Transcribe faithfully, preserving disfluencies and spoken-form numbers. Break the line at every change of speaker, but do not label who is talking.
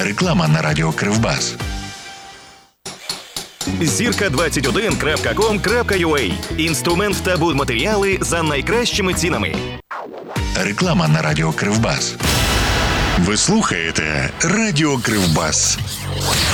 Реклама на радіо Кривбас.
зірка двадцять один крапка ком крапка ю а. Інструмент та будматеріали за найкращими цінами.
Реклама на радіо Кривбас. Ви слухаєте Радіо Кривбас.